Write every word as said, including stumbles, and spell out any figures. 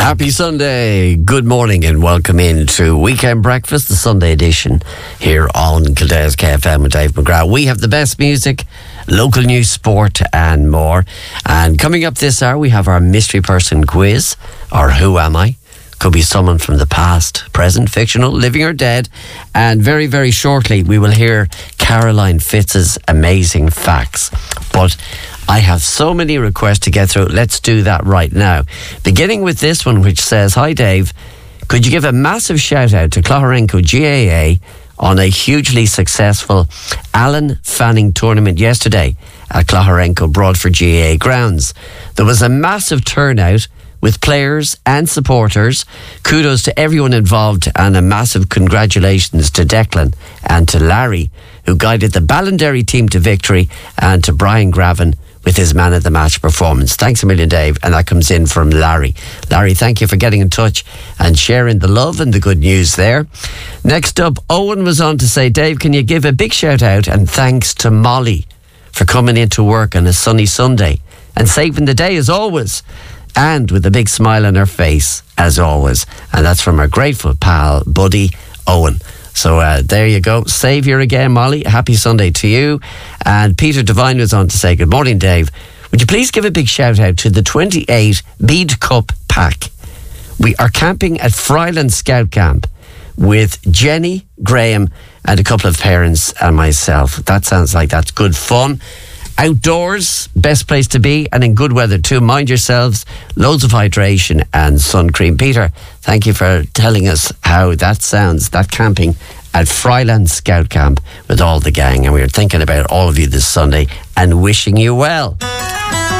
Happy Sunday, good morning and welcome into Weekend Breakfast, the Sunday edition here on Kildare's K F M with Dave McGrath. We have the best music, local news, sport and more. And coming up this hour we have our mystery person quiz, or Who Am I? Could be someone from the past, present, fictional, living or dead. And very, very shortly we will hear Caroline Fitz's amazing facts. But I have so many requests to get through. Let's do that right now. Beginning with this one, which says, "Hi Dave, could you give a massive shout out to Clougharenco G A A on a hugely successful Alan Fanning tournament yesterday at Clougharenco Broadford G A A grounds. There was a massive turnout with players and supporters. Kudos to everyone involved and a massive congratulations to Declan and to Larry, who guided the Ballinderry team to victory, and to Brian Graven with his man of the match performance." Thanks a million, Dave. And that comes in from Larry. Larry, thank you for getting in touch and sharing the love and the good news there. Next up, Owen was on to say, "Dave, can you give a big shout out and thanks to Molly for coming into work on a sunny Sunday and saving the day as always, and with a big smile on her face as always." And that's from our grateful pal, buddy Owen. So uh, there you go. Saviour again, Molly. Happy Sunday to you. And Peter Devine was on to say, "Good morning, Dave. Would you please give a big shout out to the twenty-eight Mead Cup pack? We are camping at Fryland Scout Camp with Jenny, Graham and a couple of parents and myself. That sounds like that's good fun. Outdoors, best place to be, and in good weather too. Mind yourselves, loads of hydration and sun cream." Peter, thank you for telling us how that sounds, that camping at Fryland Scout Camp with all the gang. And we are thinking about all of you this Sunday and wishing you well.